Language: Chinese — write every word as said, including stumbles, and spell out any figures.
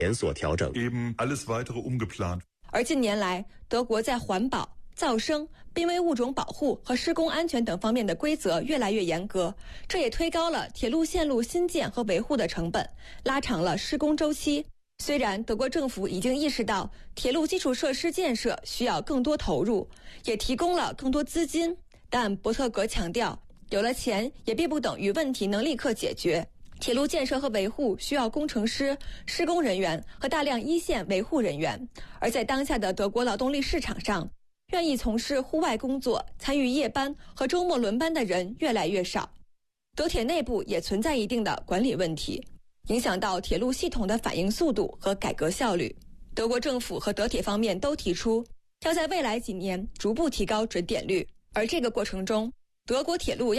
连锁调整。 Eben alles weitere umgeplant。 而近年来，德国在环保、噪声、濒危物种保护和施工安全等方面的规则越来越严格，这也推高了铁路线路新建和维护的成本，拉长了施工周期。虽然德国政府已经意识到铁路基础设施建设需要更多投入，也提供了更多资金，但伯特格强调，有了钱也并不等于问题能立刻解决。铁路建设和维护需要工程师、施工人员和大量一线维护人员，而在当下的德国劳动力市场上，愿意从事户外工作、参与夜班和周末轮班的人越来越少。德铁内部也存在一定的管理问题，影响到铁路系统的反应速度和改革效率。德国政府和德铁方面都提出，要在未来几年逐步提高准点率，而这个过程中，德国铁路要